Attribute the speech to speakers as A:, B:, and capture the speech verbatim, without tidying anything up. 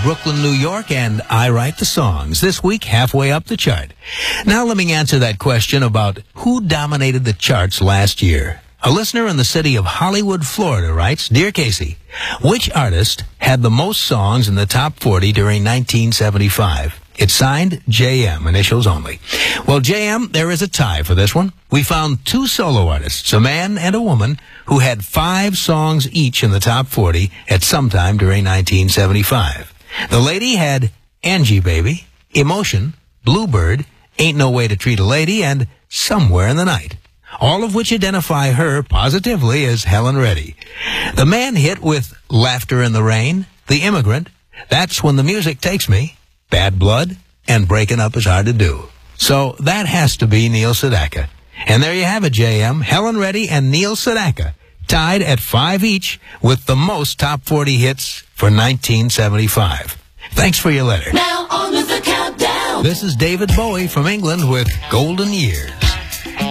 A: Brooklyn, New York, and I write the songs. This week, halfway up the chart. Now let me answer that question about who dominated the charts last year. A listener in the city of Hollywood, Florida writes, Dear Casey, which artist had the most songs in the top forty during nineteen seventy-five? It's signed J M, initials only. Well, J M, there is a tie for this one. We found two solo artists, a man and a woman, who had five songs each in the top forty at some time during nineteen seventy-five. The lady had Angie Baby, Emotion, Bluebird, Ain't No Way to Treat a Lady, and Somewhere in the Night, all of which identify her positively as Helen Reddy. The man hit with Laughter in the Rain, The Immigrant, That's When the Music Takes Me, Bad Blood, and Breaking Up Is Hard to Do. So that has to be Neil Sedaka. And there you have it, J M. Helen Reddy and Neil Sedaka tied at five each with the most top forty hits for nineteen seventy-five. Thanks for your letter.
B: Now on with the countdown.
A: This is David Bowie from England with Golden Years.